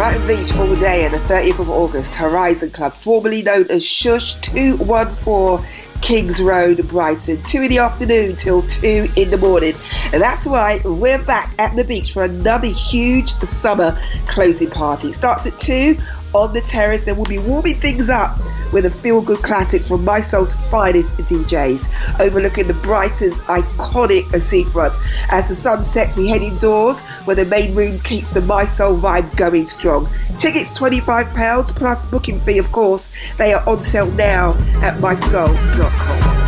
Brighton Beach all day on the 30th of August. Horizon Club, formerly known as Shush, 214 Kings Road, Brighton. 2 in the afternoon till 2 in the morning. And that's why we're back at the beach for another huge summer closing party. It starts at 2 on the terrace. Then we'll be warming things up with the feel-good classics from My Soul's finest DJs, overlooking the Brighton's iconic seafront. As the sun sets, we head indoors, where the main room keeps the My Soul vibe going strong. Tickets £25 plus booking fee, of course. They are on sale now at mysoul.com.